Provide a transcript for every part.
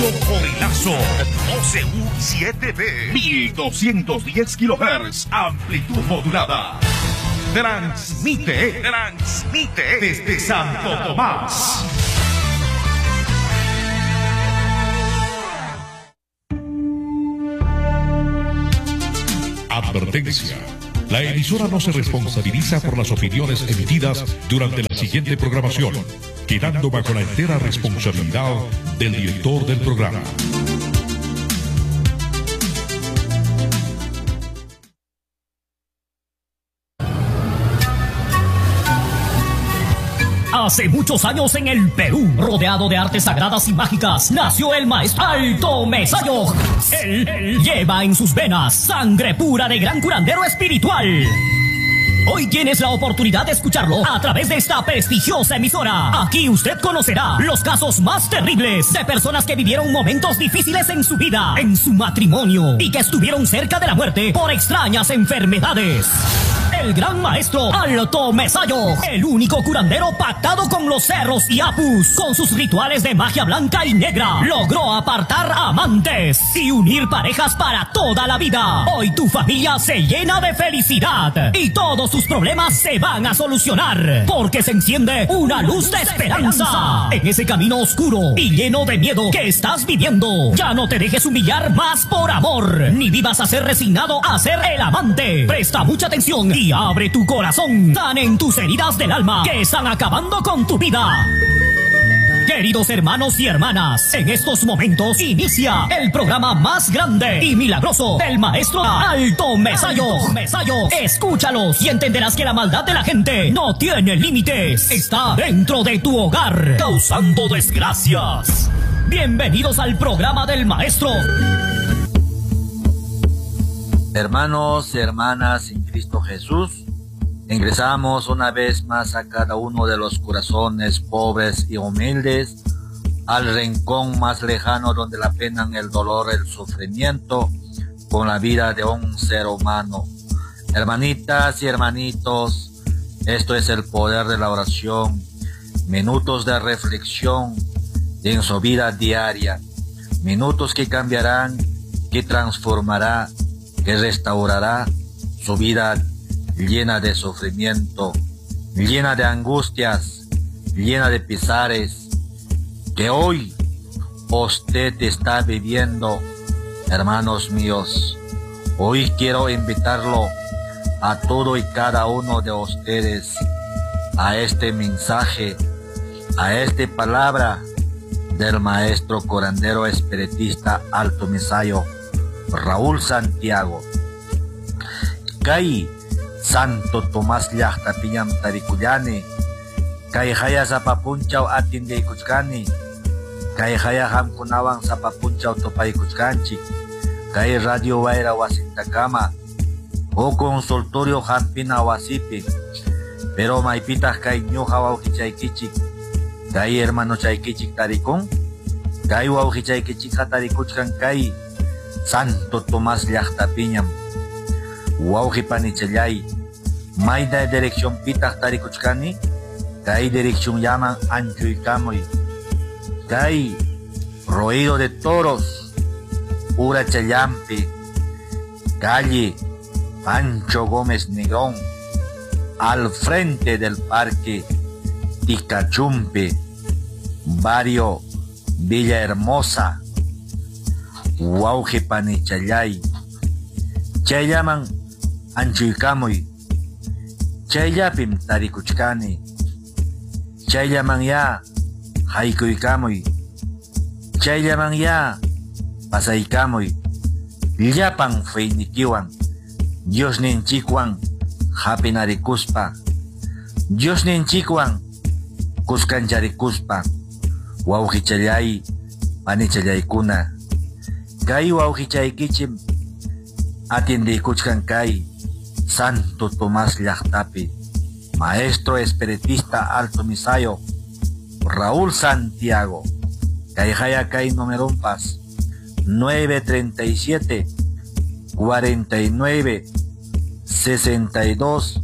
Cocorilazo, OCU 7B, 1210 kHz, amplitud modulada. Transmite desde Santo Tomás. Advertencia. La emisora no se responsabiliza por las opiniones emitidas durante la siguiente programación, quedando bajo la entera responsabilidad del director del programa. Hace muchos años en el Perú, rodeado de artes sagradas y mágicas, nació el maestro Alto Mesayo. Él lleva en sus venas sangre pura de gran curandero espiritual. Hoy tienes la oportunidad de escucharlo a través de esta prestigiosa emisora. Aquí usted conocerá los casos más terribles de personas que vivieron momentos difíciles en su vida, en su matrimonio, y que estuvieron cerca de la muerte por extrañas enfermedades. El gran maestro Alto Mesayo, el único curandero pactado con los cerros y apus, con sus rituales de magia blanca y negra, logró apartar amantes y unir parejas para toda la vida. Hoy tu familia se llena de felicidad y todos tus problemas se van a solucionar, porque se enciende una luz de esperanza en ese camino oscuro y lleno de miedo que estás viviendo. Ya no te dejes humillar más por amor, ni vivas a ser resignado a ser el amante. Presta mucha atención y abre tu corazón. Sanen tus heridas del alma que están acabando con tu vida. Queridos hermanos y hermanas, en estos momentos inicia el programa más grande y milagroso del maestro Alto Mesayo. Escúchalos y entenderás que la maldad de la gente no tiene límites. Está dentro de tu hogar, causando desgracias. Bienvenidos al programa del maestro. Hermanos y hermanas en Cristo Jesús, ingresamos una vez más a cada uno de los corazones pobres y humildes, al rincón más lejano donde la pena, el dolor, el sufrimiento, con la vida de un ser humano. Hermanitas y hermanitos, esto es el poder de la oración, minutos de reflexión en su vida diaria, minutos que cambiarán, que transformará, que restaurará su vida llena de sufrimiento, llena de angustias, llena de pesares, que hoy usted está viviendo. Hermanos míos, hoy quiero invitarlo a todo y cada uno de ustedes a este mensaje, a esta palabra del maestro curandero espiritista Alto Mesayo Raúl Santiago. Kay Santo Tomás llaqta piñam tarikullani, kay haya sapapunchaw atindiykuchkani, kay haya hamkunawan sapapunchaw tupaykuchkanchik, kay Radio Wayra wasintakama, o consultorio hampina wasipi, pero maypitaj kay ñuqa wawqichaykichik, kay hermano chaykichik tarikun, kay wawqichaykichikqa tarikuchkan kay Santo Tomás llaqta piñam, wawqipanichallay, mayda dirección pitaq tarikuchkani, kay dirección llaman Anchuykamuy, kay Ruido de Toros, Urachallampi, calle Pancho Gómez Negrón, al frente del Parque Ticachumpe, barrio Villa Hermosa, Waujepanichalay. Chay llaman Anchuykamuy, chay llapim tarikuchkani, chay llaman ya Haykuykamuy, chay llaman ya Pasaykamuy, llapan feinikiwan, Dios ninchikwan hapinarikuspa, Dios ninchikwan kuskancharikuspa, wawqichalay panichalyaykuna, kay wawqichaykichim atindiykuchkan kay Santo Tomás llaqtapi, maestro espiritista Alto Mesayo Raúl Santiago. Kay haya kay numerumpas 937 49 62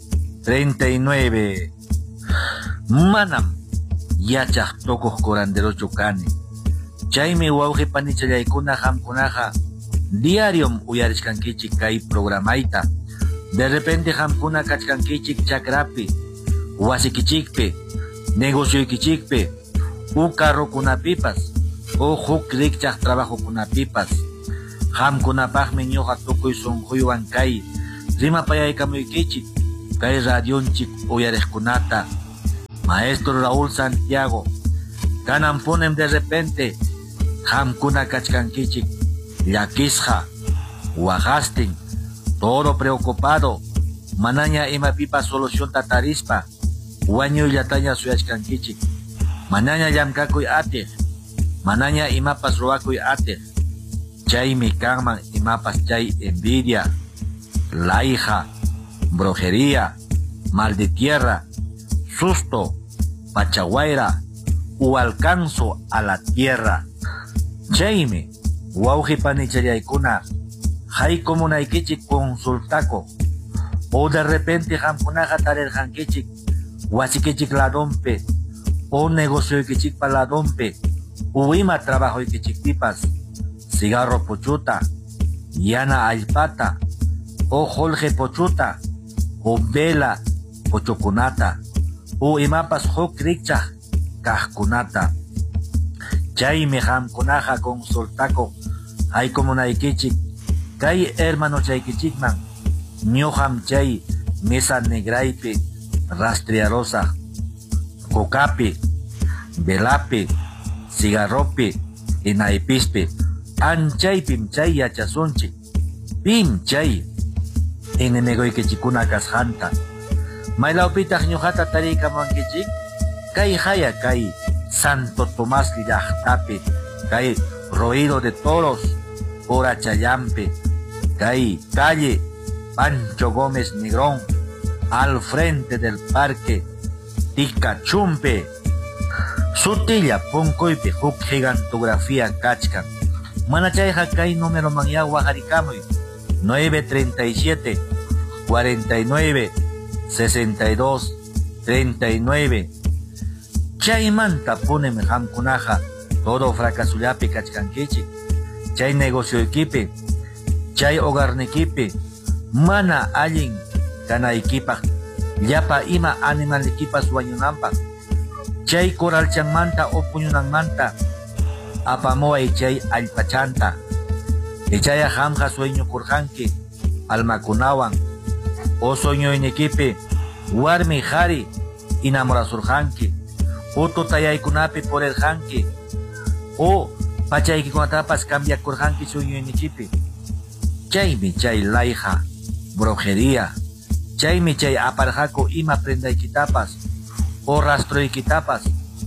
39. Manam yachaq tukuq curandero chukani, Chaymi wawqi panichallaykuna hamkunaqa diarium uyarishkankichik kay programaita. De repente hamkuna kachkankichik chakrapi, wasikichikpi, negocioykichikpi, u carrokunapipas, o huk rikchaq trabajokunapipas. Hamkunapaqmi ñuqa tukuy sunquywan kay rimapayaykamuykichik kay radionchik uyariqkunata. Maestro Raúl Santiago, kanan punem de repente hamkuna kachkankichik llakisqa, waqastin, todo preocupado, manaña imapipas solución tatarispa, wañuyllataña suyachkankichik, manaña llamkakuy atiq, manaña imapas ruwakuy atiq. Chaymi kanman imapas chay envidia, laija, brujería, mal de tierra, susto, pachaguaira, u alcanzo a la tierra. Chaymi wawqi panichallaykuna haykumunaykichik consultako, o de repente hamkunaqa tarirqankichik wasikichik ladonpe, o negocioykichikpa ladonpe, u ima trabajoykichikpipas, cigarro pochuta, yana allpata, o Jorge pochuta, o vela pochukunata, o imapas huk rikchaq kaqkunata. Chaymi hamkunaqa consultako haykumunaykichik kay hermano chaykichikman ñuqam chay mesa negraypi rastrearosaq, cocapi, velapi, cigarropi, inaypispi, anchaypim chay yachasunchik, pim chay enemigoykichikuna kasqanta. Maylawpitaq ñuqata tariykamunkichik kay haya kay Santo Tomás llaqtapi, kay Ruido de Toros, Horachayampi, kay calle Pancho Gómez Negrón, al frente del parque Ticachumpe. Sutilla punkoypi huk gigantografía kachkan. Manachayqa kay número manya wajarikamuy 937 49 62 39. Chaymanta punem hamkunaqa todo fracasullapi kachkankichik. Chay negocioykipi, chay hogarnikipi, mana allin kanaykipaq, llapa ima animalikipas wañunanpaq. Chay coralchanmanta o puñunanmanta apamuay chay allpachanta. Ichaya hamqa sueñukurqanki almakunawan, o soñoynikipi warmi qhari inamorasurqanki, o tutayaykunapi purirqanki, o pachaykikunatapas cambiakurqanki suñoynikipi. Chaymi chay layja, brujería, chaymi chay aparqaku ima prendaykitapas, o rastroykitapas,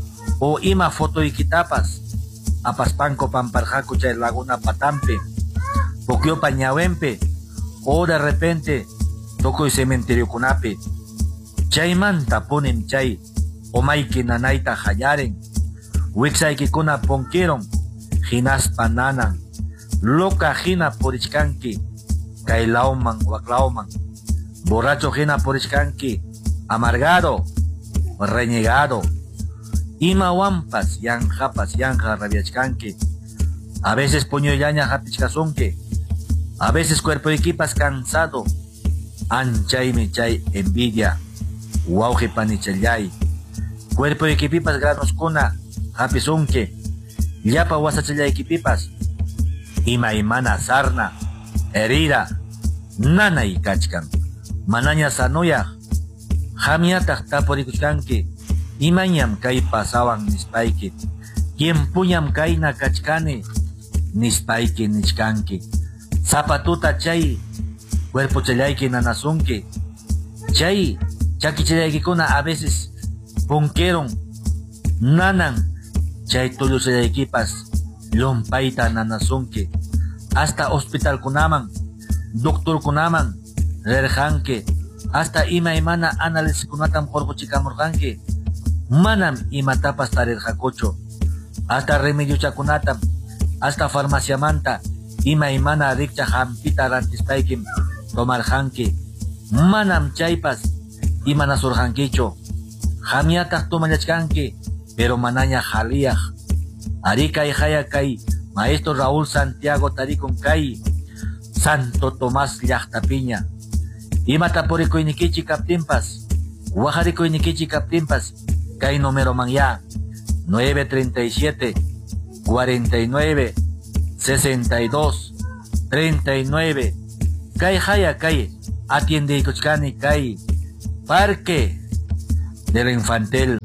o ima fotoykitapas, apaspanko pamparqaku chay laguna patampi, pukyupa ñawenpi, o de repente tukuy cementeriokunapi. Chaymanta punim chay umayki nanayta hallaren, wiksaykikuna punkiron, hinaspa nanan, loca hina purichkanki, kay lawman waklawman, borracho hina purichkanki, amargado, renegado, ima wampas yanjapas yanja rabiachkanki, a veces puñoyaña hapichkasunki, a veces cuerpo equipas cansado, anchaymi chay envidia, wawqi panichallay, cuerpo equipipas granoskuna hapisunki, llapa wasachallay-kipipas, ima imana sarna, herida, nanay kachkan, manaña sanuyaq, hamiataq tapurikuchkanki, imañam kay pasawan nispayki, tiempuñam kayna kachkani, nispayki nichkanki, zapatuta chay cuerpo challayki nanasunki, chay chakichallaykikuna a veces punkeron, nanan, chay tulluchallaykipas llumpayta nanasunki, hasta hospital kunaman, doctor kunaman rirqanki, hasta ima imana análisis kunatam qorquchikamurqanki, manam imatapas tarirqakuchu, hasta remedio chakunatam, hasta farmaciamanta ima imana rikcha hampita rantispaykim tomarqanki, manam chaypas imana surqankichu, hamiataq tumallachkanki, pero manaña haliyaq, Arica y Jaya Kai, Maestro Raúl Santiago Taricon Kai, Santo Tomás Llachtapiña. Imata porico iniquichi captimpas, Guajarico iniquichi captimpas, Kai número manya, 937 49 62 39. Kai Jaya Kai, atiende Icochcani Kai, Parque de la Infantil.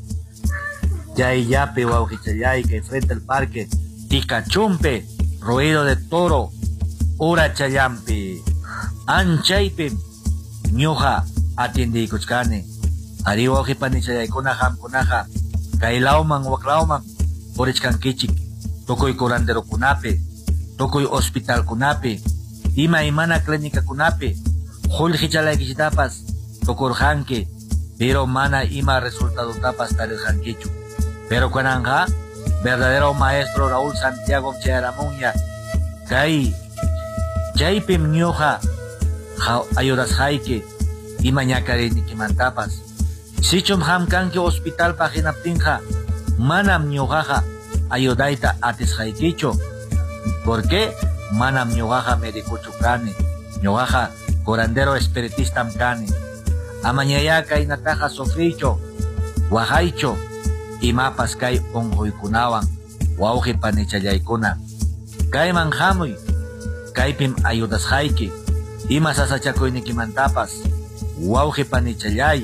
Yay Yape Guaujichayay, que frente al parque, Ticachumpe, Ruido de Toro, Ura Chayampi, Anchaype, Ñuja, atiende Icochcani, Ariwa Jipanichayay Kunaham Kunaja, Kailauman Waklauman, Porichkan Kichik, Tokoy Curandero Kunape, Tokoy Hospital Kunape, Ima Imana Clínica Kunape, Julhichalay Kichitapas, Tokorjanque, pero mana ima resultado tapas tales janquichu. Pero cuananja, verdadero maestro Raúl Santiago Chayaramuña, Kai, Chaypim Ñuja, ayudas jaike, ima ñakari nikimantapas. Sichum hamkanki hospital paginaptinja, manam ñujaja, ayudaita atis jaikicho. ¿Por qué? Manam ñujaja medicuchu kane, ñujaja curandero espiritista mkane. Amañaya kay nataja sofricho, wajaicho, y mapas kay onjoykunawan, wauji panichayaykuna. Kay manjamuy, kaypim ayudas jaiki, ima sasachakuynikimantapas, wauji panichayay.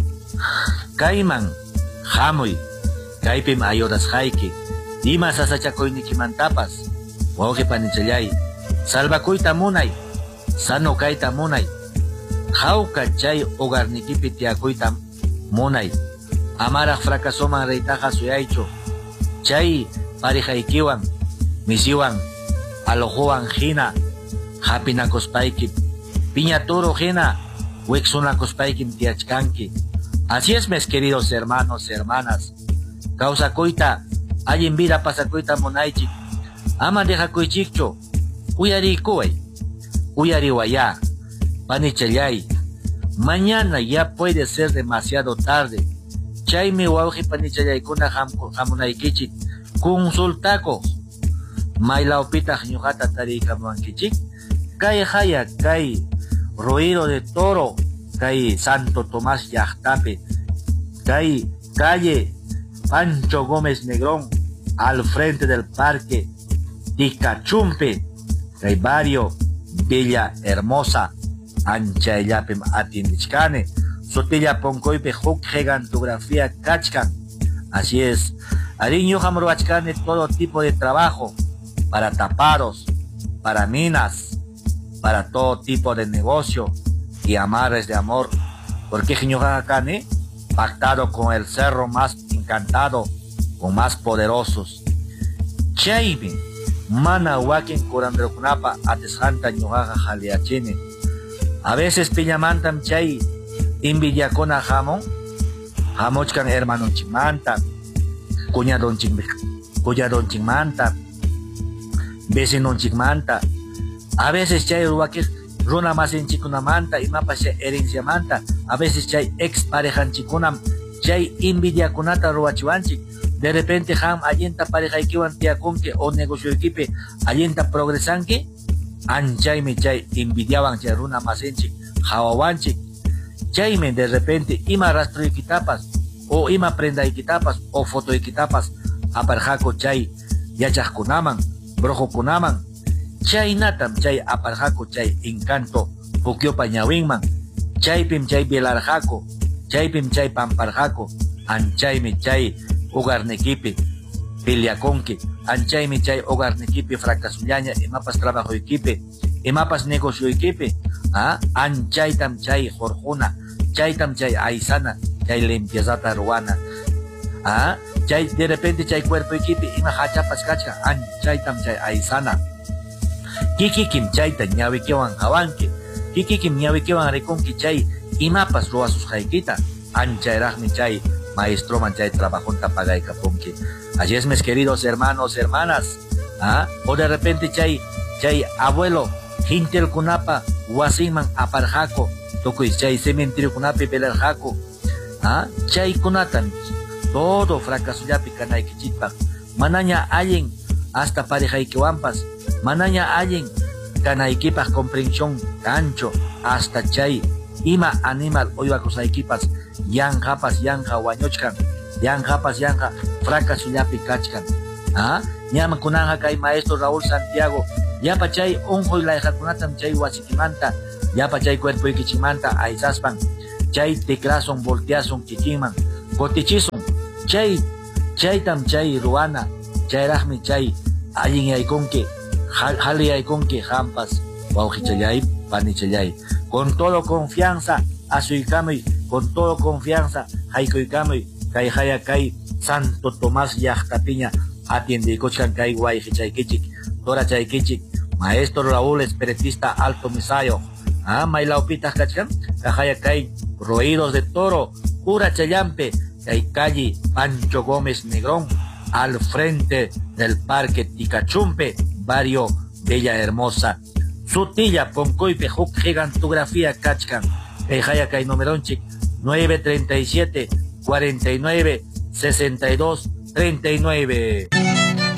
Kayman jamuy, kaypim ayudas jaiki, ima sasachakuynikimantapas, wauji panichayay. Salvakuyta munay, sano kayta munay. Jauka chay hogarnikipi tiakuyta munay. Amaraq fracasoman reitaja suyaycho. Chay parijaykiwan, misiwan, alojuwan hina, hapinakospayki, piñaturo hina, wiksunakospaykim tiachkanki. Así es, mis queridos hermanos, hermanas. Causa kuita, allin vida pasakuyta munaychik. Ama dejakuychikcho, uyarikuway, uyariwaya. Panichayay, mañana ya puede ser demasiado tarde. Chaymi wauji panichayaykuna hamunaykichik, consultako. Maylaupita ñuqata tariykamunkichik. Kay Jaya Kay, Ruido de Toro, Kay Santo Tomás Llachtapi, Kay calle Pancho Gómez Negrón, al frente del parque Ticachumpe, Kay barrio Villa Hermosa. Anchayapim atiendichkane, sotilla poncoipe huk gigantografía kachkan. Así es, ariño hamruachkane todo tipo de trabajo, para taparos, para minas, para todo tipo de negocio y amarres de amor, porque Jiñojacane, pactado con el cerro más encantado, con más poderosos. Chaybi, mana wakin curandrokunapa atesjanta ñujaja jaliachine. A veces pillamantam chay invidiakona jamón, jamochkan hermanonchimanta, cuñadonchimanta, vecinonchimanta. A veces chay ruakis runa masinchikunamanta y mapas chay herenciamanta. A veces chay ex parejanchikunam, chay invidiakunata ruachiwanchik. De repente jam allenta parejaykiwan tiakunke o negocio equipe allenta progresanke. Anchayme chay envidiaban chay runa masinchik, jawawanchik. Chayme de repente ima rastroykitapas, o ima prendayquitapas, o fotoykitapas, aparjako chay yachajkunaman, brojokunaman. Chay natam chay aparjako chay encanto, pukyopa ñawinman. Chaypim chay bielarjako, chaypim chay pamparjako, anchayme chay ugarnekipi, piliakonki. Anchaymi chay hogarnikipi fracasullaña, imapas trabajo equipe, imapas negocio equipe, anchaytam chay jorjuna, chaytam chay aysana, chay limpiezata ruana, chay de repente chay cuerpo equipe, ima hachapas kachka, anchaytam chay aysana. Kikikim chayta ñawikiwan hawanki, kikikim ñawikiwan rikunki chay, imapas ruasus haykita, anchayrajmi chay maestroman chay trabajonta pagaykapunki. Así es, mis queridos hermanos, hermanas. O de repente chay abuelo, hintel kunapa, wasiman aparjako, tokuy chay cementerio kunapi belerjako. Chay kunatan, todo fracaso yapi kanaykichikpa. manaña allen hasta parejaykiwanpas, manaña allen kanaykipas comprensión cancho hasta chay ima animal uywakusaykipas yanqapas yanqa wañuchkan, yanqapas yanqa fracasullapi kachkan. Ñama kunanja kay maestro Raúl Santiago yapa chay unquy layqakunatam chay wasikimanta yapa chay cuerpuykichimanta aysaspan chay tikrason volteason kikinman kotichison chaytam chay ruana chayraqmi chay allinyaykunki haliyaykunki hampas wawqichallay panichallay con todo confianza asuykamuy, con todo confianza haykuykamuy kay haya kay Santo Tomás llaqtapiña atiendikuchkan kay wayqichaykichik torachaykichik maestro Raúl espiritista Alto Misayo maylawpitaq kachkan kajaya kay Roídos de Toro Ura Challampe kay calle Pancho Gómez Negrón al frente del Parque Ticachumpe barrio Bella Hermosa Sutilla Poncoype huk gigantografía kachkan kajaya kay numeronchik 937 49 62 39.